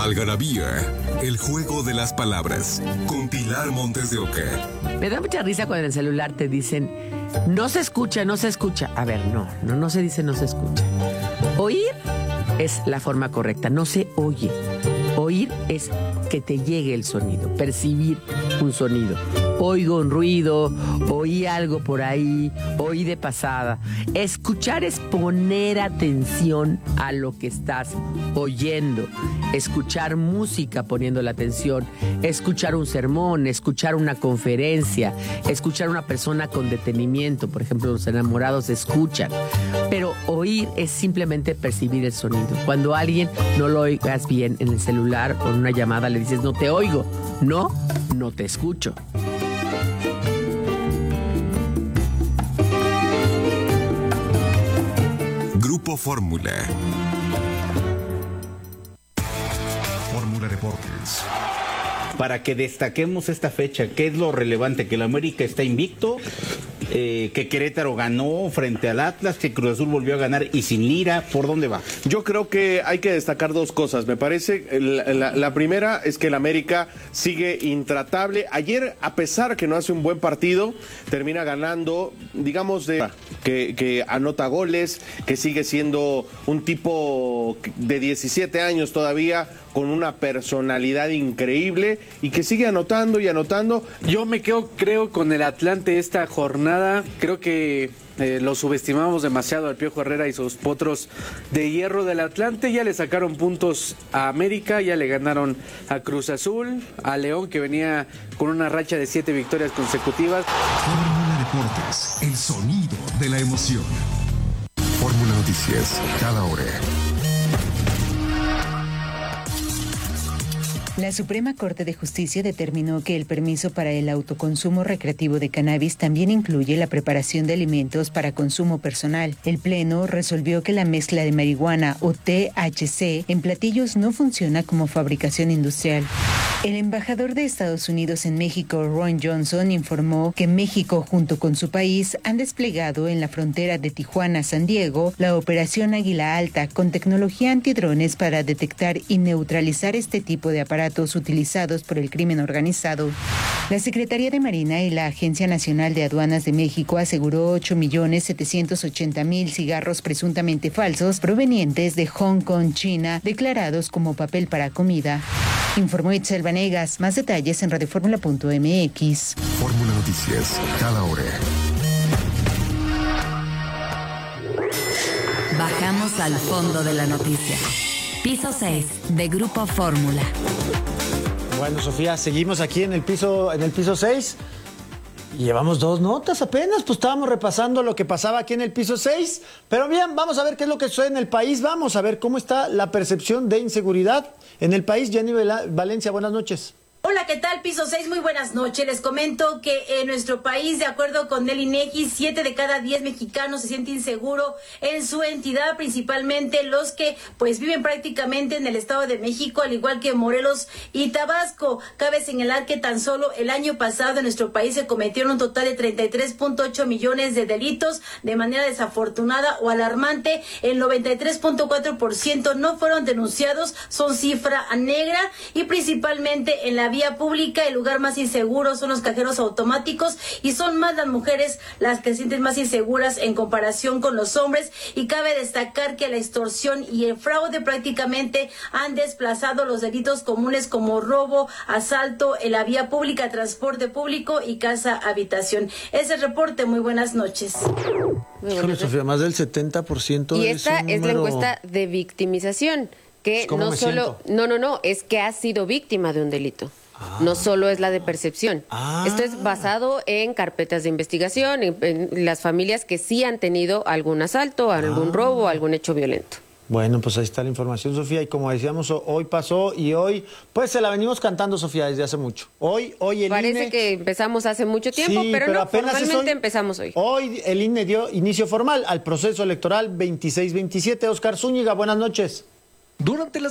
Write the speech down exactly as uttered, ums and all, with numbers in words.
Algarabía, el juego de las palabras, con Pilar Montes de Oca. Me da mucha risa cuando en el celular te dicen, no se escucha, no se escucha. A ver, no, no, no se dice no se escucha. Oír es la forma correcta, no se oye. Oír es que te llegue el sonido, percibir un sonido. Oigo un ruido, oí algo por ahí, oí de pasada. Escuchar es poner atención a lo que estás oyendo. Escuchar música poniendo la atención. Escuchar un sermón, escuchar una conferencia, escuchar a una persona con detenimiento. Por ejemplo, los enamorados escuchan. Pero oír es simplemente percibir el sonido. Cuando a alguien no lo oigas bien en el celular o en una llamada, le dices, no te oigo. No, no te escucho. Grupo Fórmula. Fórmula Deportes. Para que destaquemos esta fecha, ¿qué es lo relevante? Que el América está invicto, eh, que Querétaro ganó frente al Atlas, que Cruz Azul volvió a ganar y sin Lira. ¿Por dónde va? Yo creo que hay que destacar dos cosas. Me parece, la, la, la primera es que el América sigue intratable. Ayer, a pesar que no hace un buen partido, termina ganando, digamos, de que, que anota goles, que sigue siendo un tipo de diecisiete años todavía, con una personalidad increíble y que sigue anotando y anotando. Yo me quedo, creo, con el Atlante esta jornada. Creo que eh, lo subestimamos demasiado al Piojo Herrera y sus potros de hierro del Atlante. Ya le sacaron puntos a América, ya le ganaron a Cruz Azul, a León, que venía con una racha de siete victorias consecutivas. Fórmula Deportes, el sonido de la emoción. Fórmula Noticias, cada hora. La Suprema Corte de Justicia determinó que el permiso para el autoconsumo recreativo de cannabis también incluye la preparación de alimentos para consumo personal. El Pleno resolvió que la mezcla de marihuana o T H C en platillos no funciona como fabricación industrial. El embajador de Estados Unidos en México, Ron Johnson, informó que México, junto con su país, han desplegado en la frontera de Tijuana-San Diego la Operación Águila Alta con tecnología antidrones para detectar y neutralizar este tipo de aparatos utilizados por el crimen organizado. La Secretaría de Marina y la Agencia Nacional de Aduanas de México aseguró ocho millones setecientos ochenta mil cigarros presuntamente falsos provenientes de Hong Kong, China, declarados como papel para comida. Informó Itzel Vanegas. Más detalles en radioformula punto m x. Fórmula Noticias, cada hora. Bajamos al fondo de la noticia. Piso seis de Grupo Fórmula. Bueno, Sofía, seguimos aquí en el piso, en el piso seis. Y llevamos dos notas apenas, pues estábamos repasando lo que pasaba aquí en el piso seis. Pero bien, vamos a ver qué es lo que sucede en el país. Vamos a ver cómo está la percepción de inseguridad en el país. Jenny Valencia, buenas noches. Hola, ¿qué tal? Piso seis, muy buenas noches. Les comento que en nuestro país, de acuerdo con el INEGI, siete de cada diez mexicanos se siente inseguro en su entidad, principalmente los que pues viven prácticamente en el Estado de México, al igual que Morelos y Tabasco. Cabe señalar que tan solo el año pasado en nuestro país se cometieron un total de treinta y tres punto ocho millones de delitos. De manera desafortunada o alarmante, el noventa y tres punto cuatro por ciento no fueron denunciados, son cifra negra, y principalmente en la vía pública el lugar más inseguro son los cajeros automáticos, y son más las mujeres las que se sienten más inseguras en comparación con los hombres. Y cabe destacar que la extorsión y el fraude prácticamente han desplazado los delitos comunes como robo, asalto en la vía pública, transporte público y casa habitación. Ese reporte, muy buenas noches. Híjole, Sofía, más del setenta por ciento. Y esta es, es número... la encuesta de victimización, que ¿Cómo no me solo, siento? no, no, no, es que ha sido víctima de un delito. Ah. No solo es la de percepción. Ah. Esto es basado en carpetas de investigación, en, en las familias que sí han tenido algún asalto, algún ah. robo, algún hecho violento. Bueno, pues ahí está la información, Sofía, y como decíamos, hoy pasó y hoy, pues se la venimos cantando, Sofía, desde hace mucho. Hoy, hoy el Parece I N E... que empezamos hace mucho tiempo, sí, pero, pero no, apenas formalmente hoy, empezamos hoy. Hoy el I N E dio inicio formal al proceso electoral veintiséis veintisiete. Oscar Zúñiga, buenas noches. Durante la